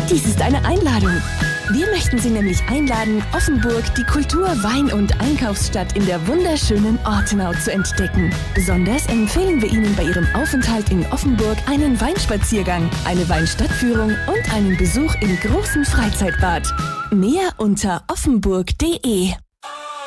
Dies ist eine Einladung. Wir möchten Sie nämlich einladen, Offenburg, die Kultur-, Wein- und Einkaufsstadt in der wunderschönen Ortenau zu entdecken. Besonders empfehlen wir Ihnen bei Ihrem Aufenthalt in Offenburg einen Weinspaziergang, eine Weinstadtführung und einen Besuch im großen Freizeitbad. Mehr unter offenburg.de.